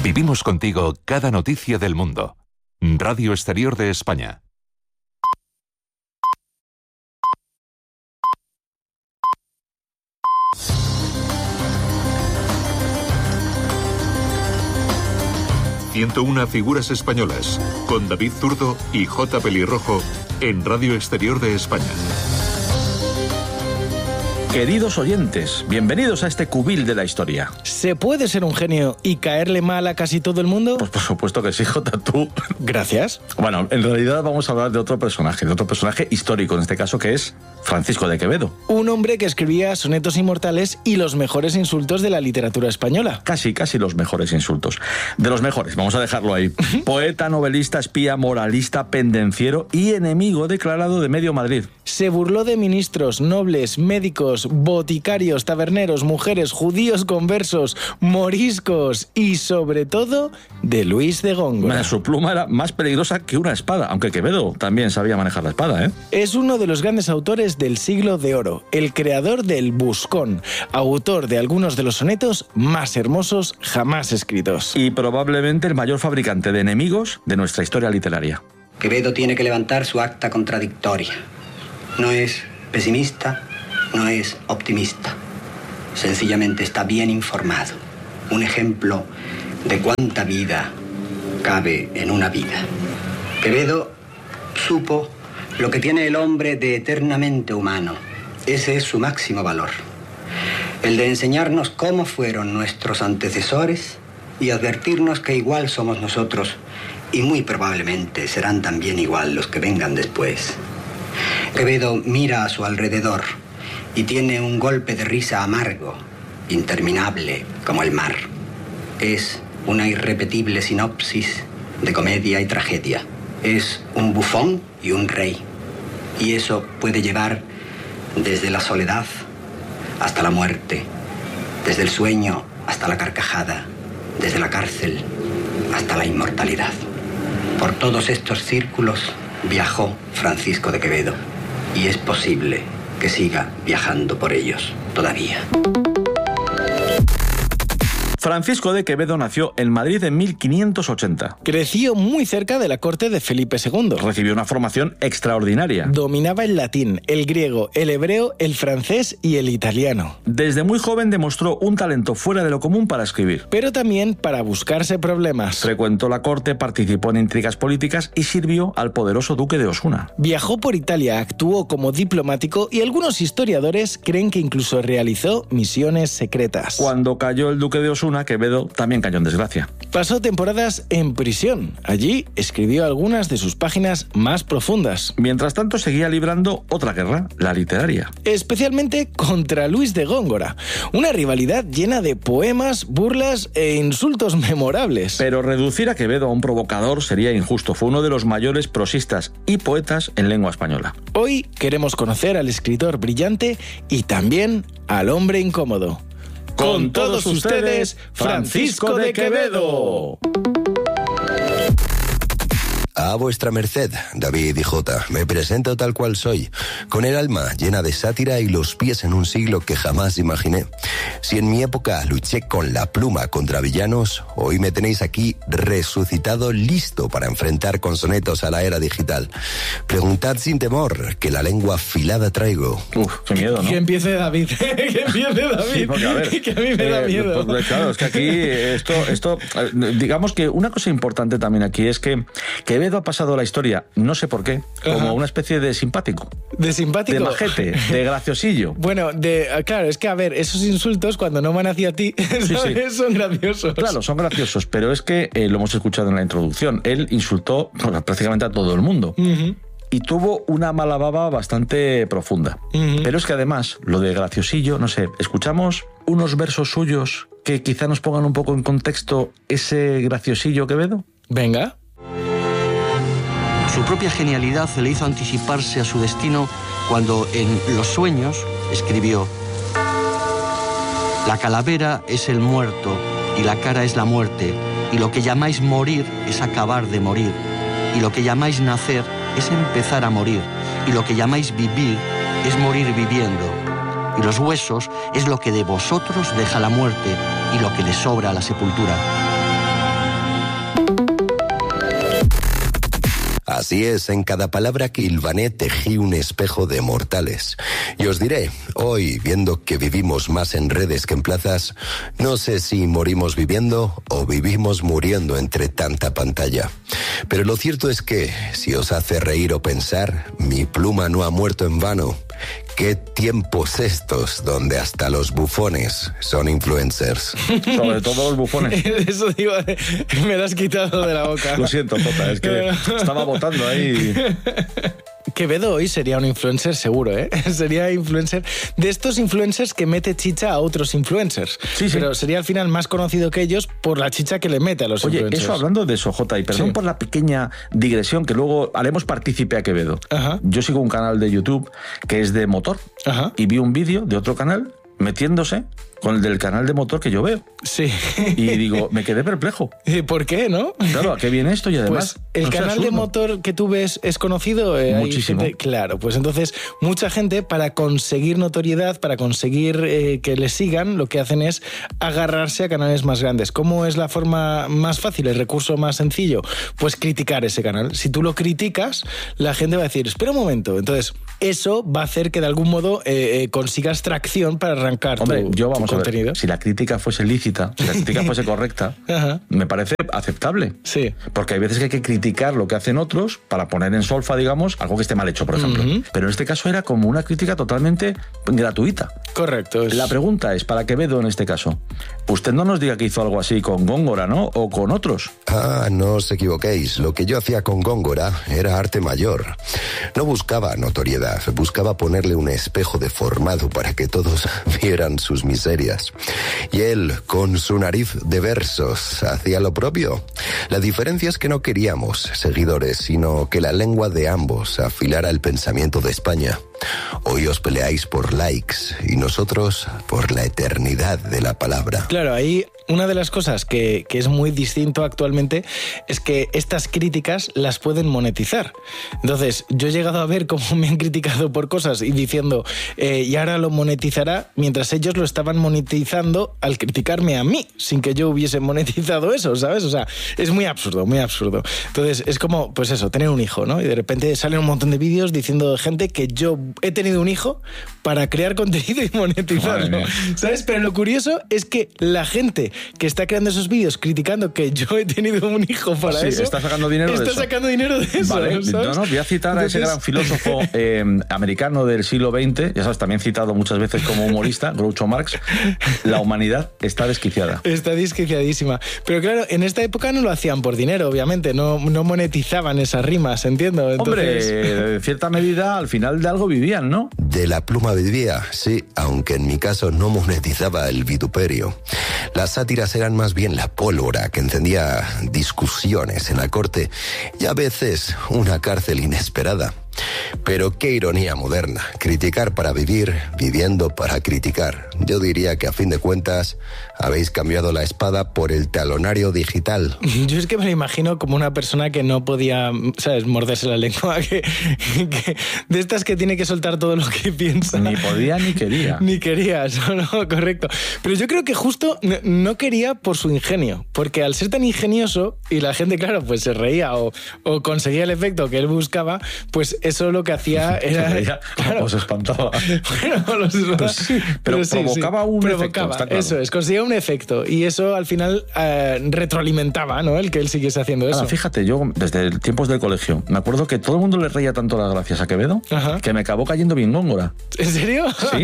Vivimos contigo cada noticia del mundo. Radio Exterior de España. ...101 figuras españolas... ...con David Zurdo y J. Pelirrojo... ...en Radio Exterior de España. Queridos oyentes, bienvenidos a este cubil de la historia. ¿Se puede ser un genio y caerle mal a casi todo el mundo? Pues por supuesto que sí, Jota, tú. Gracias. Bueno, en realidad vamos a hablar de otro personaje histórico, en este caso, que es Francisco de Quevedo. Un hombre que escribía sonetos inmortales y los mejores insultos de la literatura española. Casi los mejores insultos. De los mejores, vamos a dejarlo ahí. Poeta, novelista, espía, moralista, pendenciero y enemigo declarado de medio Madrid. Se burló de ministros, nobles, médicos, boticarios, taberneros, mujeres, judíos conversos, moriscos y, sobre todo, de Luis de Góngora. Su pluma era más peligrosa que una espada, aunque Quevedo también sabía manejar la espada, ¿eh? Es uno de los grandes autores del siglo de oro, el creador del Buscón, autor de algunos de los sonetos más hermosos jamás escritos. Y probablemente el mayor fabricante de enemigos de nuestra historia literaria. Quevedo tiene que levantar su acta contradictoria. No es pesimista, no es optimista. Sencillamente está bien informado. Un ejemplo de cuánta vida cabe en una vida. Quevedo supo lo que tiene el hombre de eternamente humano. Ese es su máximo valor. El de enseñarnos cómo fueron nuestros antecesores y advertirnos que igual somos nosotros y muy probablemente serán también igual los que vengan después. Quevedo mira a su alrededor y tiene un golpe de risa amargo, interminable como el mar. Es una irrepetible sinopsis de comedia y tragedia. Es un bufón y un rey. Y eso puede llevar desde la soledad hasta la muerte, desde el sueño hasta la carcajada, desde la cárcel hasta la inmortalidad. Por todos estos círculos viajó Francisco de Quevedo y es posible que siga viajando por ellos todavía. Francisco de Quevedo nació en Madrid en 1580. Creció muy cerca de la corte de Felipe II. Recibió una formación extraordinaria. Dominaba el latín, el griego, el hebreo, el francés y el italiano. Desde muy joven demostró un talento fuera de lo común para escribir. Pero también para buscarse problemas. Frecuentó la corte, participó en intrigas políticas y sirvió al poderoso duque de Osuna. Viajó por Italia, actuó como diplomático y algunos historiadores creen que incluso realizó misiones secretas. Cuando cayó el duque de Osuna, Quevedo también cayó en desgracia. Pasó temporadas en prisión. Allí escribió algunas de sus páginas más profundas. Mientras tanto seguía librando otra guerra, la literaria. Especialmente contra Luis de Góngora. Una rivalidad llena de poemas, burlas e insultos memorables. Pero reducir a Quevedo a un provocador sería injusto. Fue uno de los mayores prosistas y poetas en lengua española. Hoy queremos conocer al escritor brillante y también al hombre incómodo. Con todos ustedes, Francisco de Quevedo. A vuestra merced, David y Jota, me presento tal cual soy, con el alma llena de sátira y los pies en un siglo que jamás imaginé. Si en mi época luché con la pluma contra villanos, hoy me tenéis aquí resucitado, listo para enfrentar con sonetos a la era digital. Preguntad sin temor, que la lengua afilada traigo. Uf, qué miedo, ¿no? Que empiece David, que empiece David, sí, porque, a ver, que a mí me da miedo. Pues, claro, es que aquí esto, digamos que una cosa importante también aquí es que Quevedo ha pasado a la historia, no sé por qué, como una especie de simpático. ¿De simpático? De majete, de graciosillo. Bueno, claro, es que a ver, esos insultos cuando no van hacia ti, ¿sabes? Sí. Son graciosos. Claro, son graciosos, pero es que lo hemos escuchado en la introducción. Él insultó prácticamente a todo el mundo. Y tuvo una mala baba bastante profunda. Pero es que además, lo de graciosillo, no sé, escuchamos unos versos suyos que quizá nos pongan un poco en contexto ese graciosillo Quevedo. Venga. Su propia genialidad le hizo anticiparse a su destino cuando en Los sueños escribió: la calavera es el muerto y la cara es la muerte, y lo que llamáis morir es acabar de morir, y lo que llamáis nacer es empezar a morir, y lo que llamáis vivir es morir viviendo, y los huesos es lo que de vosotros deja la muerte y lo que le sobra a la sepultura. Así es, en cada palabra que hilvané tejí un espejo de mortales. Y os diré, hoy, viendo que vivimos más en redes que en plazas, no sé si morimos viviendo o vivimos muriendo entre tanta pantalla. Pero lo cierto es que, si os hace reír o pensar, mi pluma no ha muerto en vano. ¿Qué tiempos estos donde hasta los bufones son influencers? Sobre todo los bufones. Eso digo, me lo has quitado de la boca. Lo siento, Jota, es que estaba votando ahí. Quevedo hoy sería un influencer seguro, ¿eh? Sería influencer de estos influencers que mete chicha a otros influencers. Sí, sí. Pero sería al final más conocido que ellos por la chicha que le mete a los influencers. Oye, eso hablando de eso, Jota, y perdón por la pequeña digresión que luego haremos partícipe a Quevedo. Ajá. Yo sigo un canal de YouTube que es de motor. Ajá. Y vi un vídeo de otro canal metiéndose con el del canal de motor que yo veo. Sí. Y digo, me quedé perplejo. ¿Por qué, no? Claro, ¿a qué viene esto? Y además... Pues el canal de motor que tú ves es conocido. Muchísimo. Hay gente, claro, pues entonces mucha gente para conseguir notoriedad, para conseguir que le sigan, lo que hacen es agarrarse a canales más grandes. ¿Cómo es la forma más fácil, el recurso más sencillo? Pues criticar ese canal. Si tú lo criticas, la gente va a decir, espera un momento. Entonces, eso va a hacer que de algún modo consigas tracción para arrancar yo vamos tu contenido. A ver, si la crítica fuese lícita, si la crítica fuese correcta, me parece aceptable. Sí. Porque hay veces que hay que criticar lo que hacen otros para poner en solfa, digamos, algo que esté mal hecho, por ejemplo. Pero en este caso era como una crítica totalmente gratuita. Correcto. La pregunta es, para Quevedo en este caso, usted no nos diga que hizo algo así con Góngora, ¿no? O con otros. No os equivoquéis. Lo que yo hacía con Góngora era arte mayor. No buscaba notoriedad, buscaba ponerle un espejo deformado para que todos vieran sus miserias. Y él, con su nariz de versos, hacía lo propio. La diferencia es que no queríamos seguidores, sino que la lengua de ambos afilara el pensamiento de España. Hoy os peleáis por likes y nosotros por la eternidad de la palabra. Claro, ahí una de las cosas que es muy distinto actualmente es que estas críticas las pueden monetizar. Entonces, yo he llegado a ver cómo me han criticado por cosas y diciendo, y ahora lo monetizará, mientras ellos lo estaban monetizando al criticarme a mí, sin que yo hubiese monetizado eso, ¿sabes? O sea, es muy absurdo, muy absurdo. Entonces, es como, pues eso, tener un hijo, ¿no? Y de repente salen un montón de vídeos diciendo de gente que yo he tenido un hijo para crear contenido y monetizarlo, ¿sabes? Pero lo curioso es que la gente que está creando esos vídeos criticando que yo he tenido un hijo para eso, está sacando dinero de eso. Está sacando dinero de eso, vale. ¿sabes? Voy a citar a ese gran filósofo americano del siglo XX, ya sabes, también citado muchas veces como humorista, Groucho Marx. La humanidad está desquiciada. Está desquiciadísima. Pero claro, en esta época no lo hacían por dinero, obviamente, no monetizaban esas rimas, entiendo. Entonces... Hombre, en cierta medida, al final de algo vivían, ¿no? De la pluma vivía, sí, aunque en mi caso no monetizaba el vituperio. Las sátiras eran más bien la pólvora que encendía discusiones en la corte y a veces una cárcel inesperada. Pero qué ironía moderna, criticar para vivir, viviendo para criticar. Yo diría que a fin de cuentas habéis cambiado la espada por el talonario digital. Yo es que me lo imagino como una persona que no podía, ¿sabes?, morderse la lengua, que de estas que tiene que soltar todo lo que piensa. Ni podía ni quería. Ni quería, eso no, correcto. Pero yo creo que justo no quería por su ingenio, porque al ser tan ingenioso y la gente, claro, pues se reía o conseguía el efecto que él buscaba, pues eso lo que hacía era... Claro, os espantaba. Bueno, los espantaba. Pues sí, pero sí, provocaba un efecto. Está claro. Eso es, conseguía un efecto y eso al final retroalimentaba, ¿no?, el que él siguiese haciendo eso. Fíjate, yo desde tiempos del colegio me acuerdo que todo el mundo le reía tanto las gracias a Quevedo que me acabó cayendo bien Góngora. ¿En serio? Sí.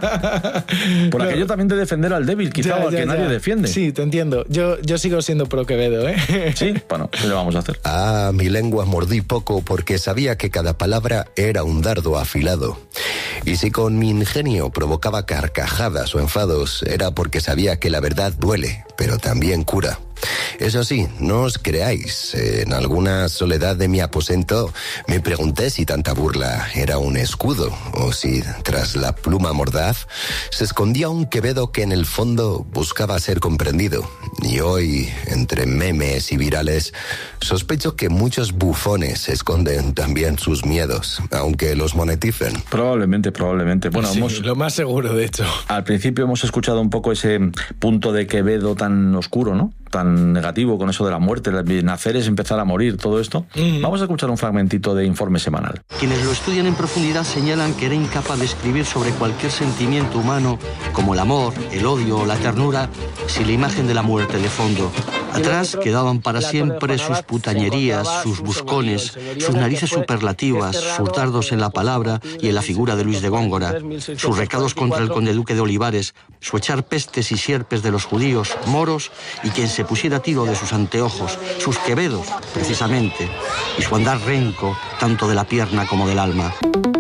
Por aquello también de defender al débil, quizá al que nadie defiende. Sí, te entiendo. Yo sigo siendo pro Quevedo, ¿eh? Sí, bueno, ¿qué le vamos a hacer? Mi lengua mordí poco porque sabía que cada palabra era un dardo afilado. Y si con mi ingenio provocaba carcajadas o enfados, era porque sabía que la verdad duele, pero también cura. Eso sí, no os creáis. En alguna soledad de mi aposento me pregunté si tanta burla era un escudo o si tras la pluma mordaz se escondía un Quevedo que en el fondo buscaba ser comprendido. Y hoy, entre memes y virales, sospecho que muchos bufones esconden también sus miedos, aunque los moneticen. Probablemente. Bueno, sí, lo más seguro, de hecho. Al principio hemos escuchado un poco ese punto de Quevedo tan oscuro, ¿no? tan negativo con eso de la muerte, nacer es empezar a morir, todo esto. Vamos a escuchar un fragmentito de Informe Semanal. Quienes lo estudian en profundidad señalan que era incapaz de escribir sobre cualquier sentimiento humano, como el amor, el odio o la ternura, sin la imagen de la muerte de fondo. Atrás quedaban para siempre sus putañerías, sus buscones, sus narices superlativas, sus dardos en la palabra y en la figura de Luis de Góngora, sus recados contra el conde duque de Olivares, su echar pestes y sierpes de los judíos, moros y quien se pusiera a tiro de sus anteojos, sus quevedos, precisamente, y su andar renco, tanto de la pierna como del alma.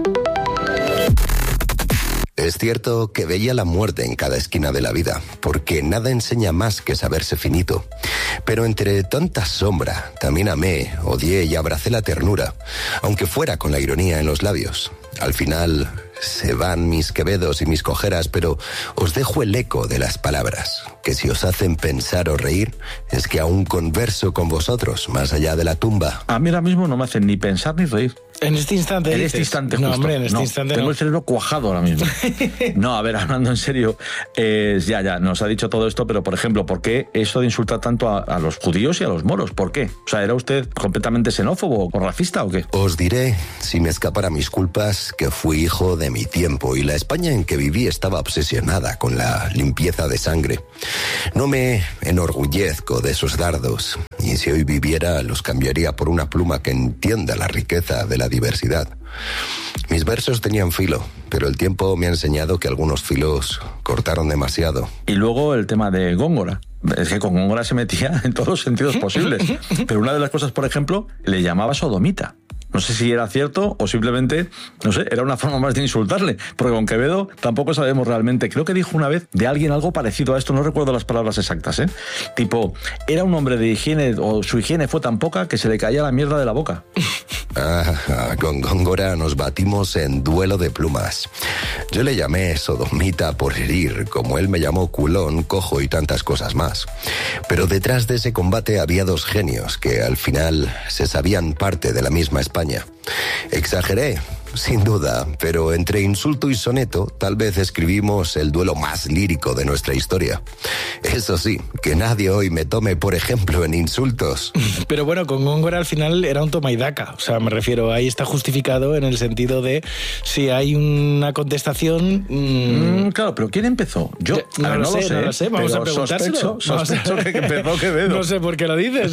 Es cierto que veía la muerte en cada esquina de la vida, porque nada enseña más que saberse finito. Pero entre tanta sombra, también amé, odié y abracé la ternura, aunque fuera con la ironía en los labios. Al final se van mis quevedos y mis cojeras, pero os dejo el eco de las palabras, que si os hacen pensar o reír, es que aún converso con vosotros, más allá de la tumba. A mí ahora mismo no me hacen ni pensar ni reír. En este instante. En este instante, justo. No, hombre, en este instante tengo no. el cerebro cuajado ahora mismo. No, a ver, hablando en serio, ya, nos ha dicho todo esto, pero por ejemplo, ¿por qué eso de insultar tanto a los judíos y a los moros? ¿Por qué? O sea, ¿era usted completamente xenófobo o racista o qué? Os diré, si me escapara mis culpas, que fui hijo de mi tiempo y la España en que viví estaba obsesionada con la limpieza de sangre. No me enorgullezco de esos dardos, y si hoy viviera los cambiaría por una pluma que entienda la riqueza de la diversidad. Mis versos tenían filo, pero el tiempo me ha enseñado que algunos filos cortaron demasiado. Y luego el tema de Góngora. Es que con Góngora se metía en todos los sentidos posibles. Pero una de las cosas, por ejemplo, le llamaba sodomita. No sé si era cierto o simplemente, no sé, era una forma más de insultarle. Porque con Quevedo tampoco sabemos realmente. Creo que dijo una vez de alguien algo parecido a esto, no recuerdo las palabras exactas, ¿eh? Tipo, era un hombre de higiene, o su higiene fue tan poca que se le caía la mierda de la boca. Con Góngora nos batimos en duelo de plumas. Yo le llamé sodomita por herir, como él me llamó culón, cojo y tantas cosas más. Pero detrás de ese combate había dos genios que al final se sabían parte de la misma España. Exageré, sin duda, pero entre insulto y soneto tal vez escribimos el duelo más lírico de nuestra historia. Eso sí, que nadie hoy me tome por ejemplo en insultos. Pero bueno, con Góngora al final era un toma y daca. O sea, me refiero, ahí está justificado en el sentido de si hay una contestación... Claro, pero ¿quién empezó? Yo no lo sé, vamos a preguntárselo. Sospecho que empezó Quevedo. No sé por qué lo dices,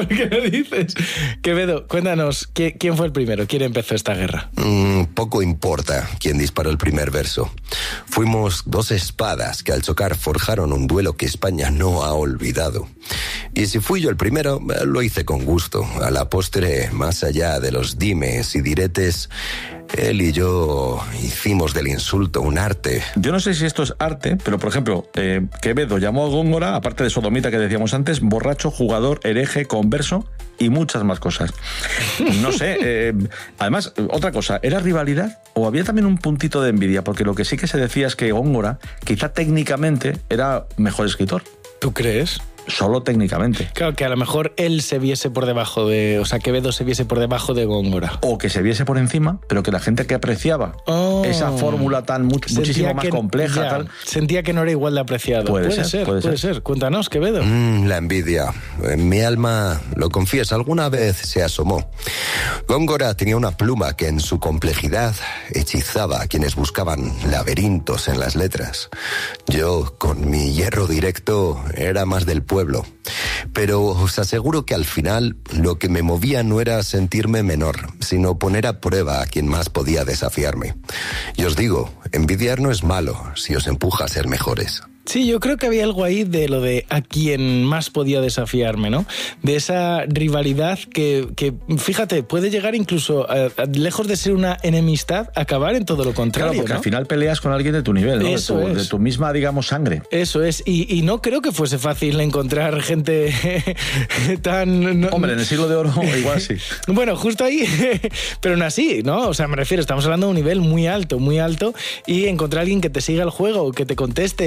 Quevedo, cuéntanos, ¿quién fue el primero? ¿Quién empezó esta guerra? Poco importa quién disparó el primer verso. Fuimos dos espadas que al chocar forjaron un duelo que España no ha olvidado. Y si fui yo el primero, lo hice con gusto. A la postre, más allá de los dimes y diretes, él y yo hicimos del insulto un arte. Yo no sé si esto es arte, pero por ejemplo, Quevedo llamó a Góngora, aparte de sodomita que decíamos antes, borracho, jugador, hereje, converso y muchas más cosas. No sé, además, otra cosa, ¿era rivalidad o había también un puntito de envidia? Porque lo que sí que se decía es que Góngora, quizá técnicamente, era mejor escritor. ¿Tú crees? Solo técnicamente. Claro, que a lo mejor él se viese por debajo de... O sea, Quevedo se viese por debajo de Góngora. O que se viese por encima, pero que la gente que apreciaba esa fórmula tan muchísimo más compleja... tal, sentía que no era igual de apreciado. Puede ser. Cuéntanos, Quevedo. La envidia. En mi alma, lo confieso, alguna vez se asomó. Góngora tenía una pluma que en su complejidad hechizaba a quienes buscaban laberintos en las letras. Yo, con mi hierro directo, era más del pueblo. Pero os aseguro que al final lo que me movía no era sentirme menor, sino poner a prueba a quien más podía desafiarme. Y os digo, envidiar no es malo si os empuja a ser mejores. Sí, yo creo que había algo ahí de lo de a quien más podía desafiarme, ¿no? De esa rivalidad que fíjate, puede llegar incluso, lejos de ser una enemistad, acabar en todo lo contrario, claro, porque ¿no? al final peleas con alguien de tu nivel, ¿no? Eso de tu misma, digamos, sangre. Eso es, y no creo que fuese fácil encontrar gente tan... Hombre, en el siglo de oro igual sí. Bueno, justo ahí, pero no así, ¿no? O sea, me refiero, estamos hablando de un nivel muy alto, y encontrar a alguien que te siga el juego, que te conteste, que tú puedas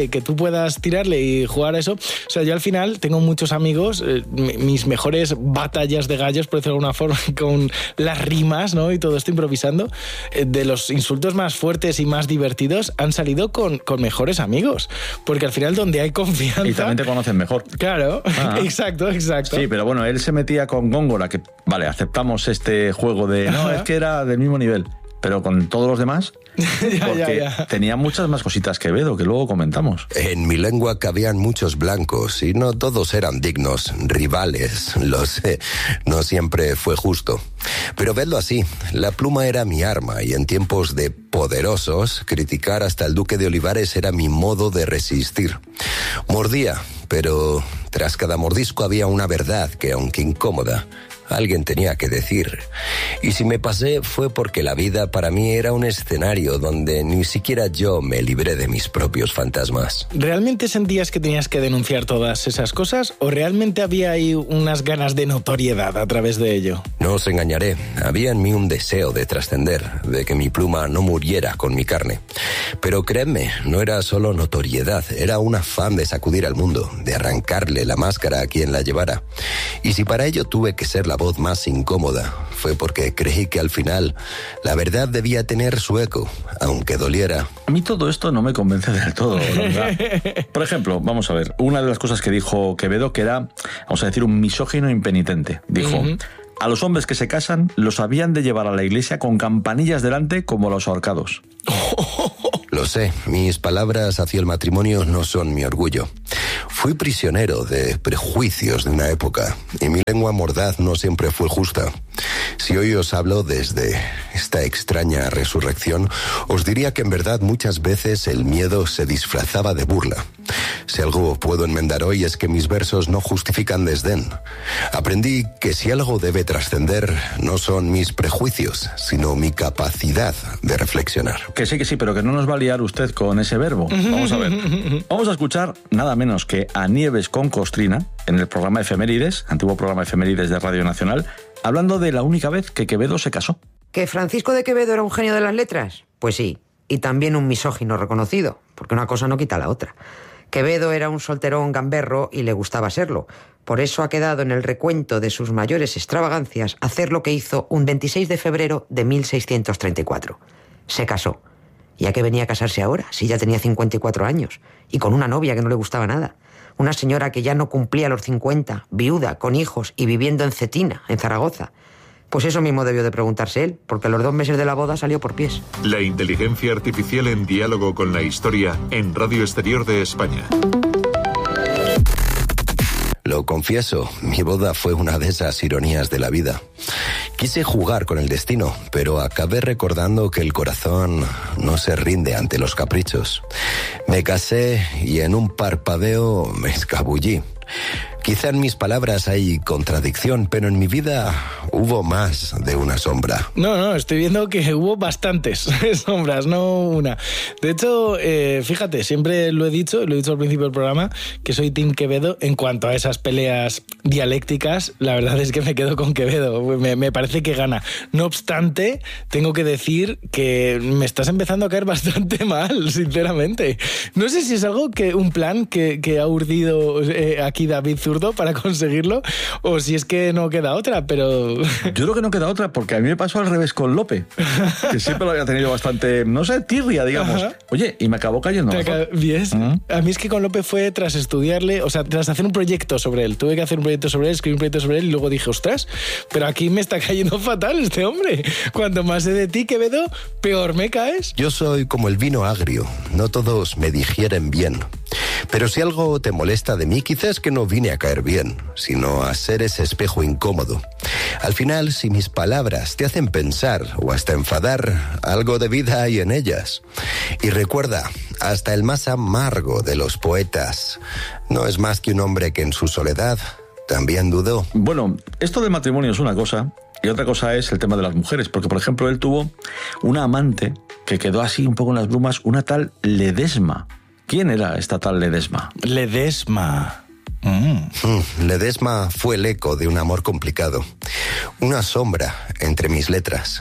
puedas tirarle y jugar a eso. O sea, yo al final tengo muchos amigos, mis mejores batallas de gallos, por decirlo de alguna forma, con las rimas, ¿no? Y todo esto improvisando, de los insultos más fuertes y más divertidos han salido con mejores amigos, porque al final donde hay confianza... Y también te conocen mejor. Claro, exacto. Sí, pero bueno, él se metía con Góngora, que vale, aceptamos este juego de... No, es que era del mismo nivel, pero con todos los demás... Porque tenía muchas más cositas que Quevedo, que luego comentamos. En mi lengua cabían muchos blancos y no todos eran dignos, rivales, lo sé, no siempre fue justo. Pero vedlo así, la pluma era mi arma y en tiempos de poderosos, criticar hasta el Duque de Olivares era mi modo de resistir. Mordía, pero tras cada mordisco había una verdad que, aunque incómoda, alguien tenía que decir. Y si me pasé fue porque la vida para mí era un escenario donde ni siquiera yo me libré de mis propios fantasmas. ¿Realmente sentías que tenías que denunciar todas esas cosas o realmente había ahí unas ganas de notoriedad a través de ello? No os engañaré, había en mí un deseo de trascender, de que mi pluma no muriera con mi carne. Pero créeme, no era solo notoriedad, era un afán de sacudir al mundo, de arrancarle la máscara a quien la llevara. Y si para ello tuve que ser la voz más incómoda, fue porque creí que al final la verdad debía tener su eco, aunque doliera. A mí todo esto no me convence del todo, la verdad. Por ejemplo, vamos a ver, una de las cosas que dijo Quevedo, que era, vamos a decir, un misógino impenitente. Dijo, a los hombres que se casan los habían de llevar a la iglesia con campanillas delante como los ahorcados. Lo sé, mis palabras hacia el matrimonio no son mi orgullo. Fui prisionero de prejuicios de una época y mi lengua mordaz no siempre fue justa. Si hoy os hablo desde esta extraña resurrección, os diría que en verdad muchas veces el miedo se disfrazaba de burla. Si algo puedo enmendar hoy es que mis versos no justifican desdén. Aprendí que si algo debe trascender no son mis prejuicios, sino mi capacidad de reflexionar. Que sí, pero que no nos va a liar usted con ese verbo. Vamos a ver. Vamos a escuchar nada menos que a Nieves con Costrina en el programa Efemérides, antiguo programa Efemérides de Radio Nacional, hablando de la única vez que Quevedo se casó. ¿Que Francisco de Quevedo era un genio de las letras? Pues sí, y también un misógino reconocido, porque una cosa no quita la otra. Quevedo era un solterón gamberro y le gustaba serlo. Por eso ha quedado en el recuento de sus mayores extravagancias hacer lo que hizo un 26 de febrero de 1634. Se casó. ¿Y a qué venía a casarse ahora, si ya tenía 54 años? Y con una novia que no le gustaba nada. Una señora que ya no cumplía los 50, viuda, con hijos y viviendo en Cetina, en Zaragoza. Pues eso mismo debió de preguntarse él, porque a los 2 meses de la boda salió por pies. La inteligencia artificial en diálogo con la historia en Radio Exterior de España. Lo confieso, mi boda fue una de esas ironías de la vida. Quise jugar con el destino, pero acabé recordando que el corazón no se rinde ante los caprichos. Me casé y en un parpadeo me escabullí. Quizá en mis palabras hay contradicción, pero en mi vida hubo más de una sombra. No, estoy viendo que hubo bastantes sombras, no una. De hecho, fíjate, siempre lo he dicho al principio del programa, que soy Team Quevedo en cuanto a esas peleas dialécticas. La verdad es que me quedo con Quevedo, me parece que gana. No obstante, tengo que decir que me estás empezando a caer bastante mal, sinceramente. No sé si es algo un plan que ha urdido aquí David Zurdo para conseguirlo, o si es que no queda otra, pero... Yo creo que no queda otra, porque a mí me pasó al revés con Lope, que siempre lo había tenido bastante, no sé, tirria, digamos. Ajá. Oye, y me acabó cayendo. ¿Ves? A mí es que con Lope fue tras estudiarle, o sea, tras hacer un proyecto sobre él. Tuve que hacer un proyecto sobre él, escribir un proyecto sobre él, y luego dije, ostras, pero aquí me está cayendo fatal este hombre. Cuanto más sé de ti, Quevedo, peor me caes. Yo soy como el vino agrio, no todos me digieren bien. Pero si algo te molesta de mí, quizás que no vine a caer bien, sino a ser ese espejo incómodo. Al final, si mis palabras te hacen pensar o hasta enfadar, algo de vida hay en ellas. Y recuerda, hasta el más amargo de los poetas no es más que un hombre que en su soledad también dudó. Bueno, esto del matrimonio es una cosa, y otra cosa es el tema de las mujeres, porque por ejemplo él tuvo una amante que quedó así un poco en las brumas, una tal Ledesma. ¿Quién era esta tal Ledesma? Ledesma. Ledesma fue el eco de un amor complicado. Una sombra entre mis letras.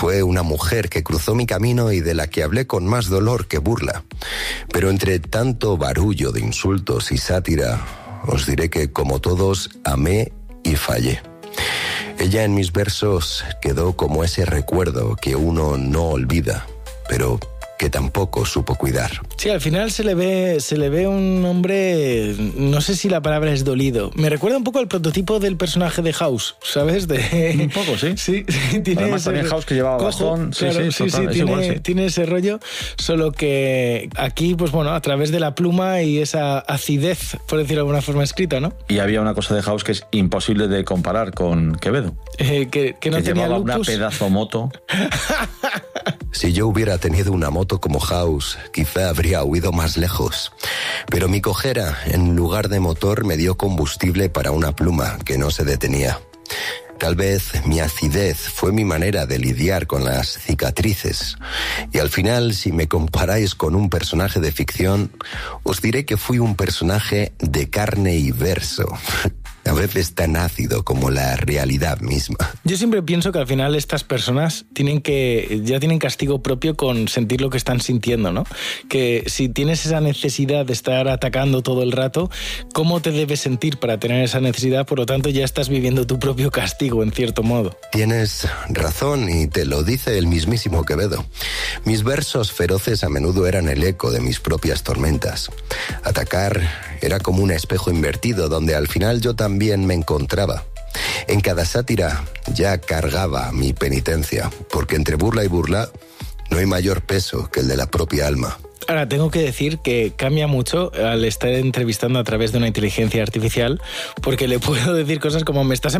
Fue una mujer que cruzó mi camino y de la que hablé con más dolor que burla. Pero entre tanto barullo de insultos y sátira, os diré que, como todos, amé y fallé. Ella en mis versos quedó como ese recuerdo que uno no olvida, pero que tampoco supo cuidar. Sí, al final se le ve un hombre, no sé si la palabra es dolido. Me recuerda un poco al prototipo del personaje de House, ¿sabes? Un poco, sí. Sí, tiene además también House que llevaba bastón. Claro, sí, tiene ese rollo, solo que aquí, pues bueno, a través de la pluma y esa acidez, por decirlo de alguna forma, escrita, ¿no? Y había una cosa de House que es imposible de comparar con Quevedo. Que no que tenía llevaba lupus. una pedazo moto. Si yo hubiera tenido una moto como House, quizá habría huido más lejos. Pero mi cojera, en lugar de motor, me dio combustible para una pluma que no se detenía. Tal vez mi acidez fue mi manera de lidiar con las cicatrices. Y al final, si me comparáis con un personaje de ficción, os diré que fui un personaje de carne y verso. A veces tan ácido como la realidad misma. Yo siempre pienso que al final estas personas ya tienen castigo propio con sentir lo que están sintiendo, ¿no? Que si tienes esa necesidad de estar atacando todo el rato, ¿cómo te debes sentir para tener esa necesidad? Por lo tanto, ya estás viviendo tu propio castigo, en cierto modo. Tienes razón y te lo dice el mismísimo Quevedo. Mis versos feroces a menudo eran el eco de mis propias tormentas. Atacar era como un espejo invertido donde al final yo también me encontraba. En cada sátira ya cargaba mi penitencia, porque entre burla y burla no hay mayor peso que el de la propia alma. Ahora, tengo que decir que cambia mucho al estar entrevistando a través de una inteligencia artificial, porque le puedo decir cosas como: me estás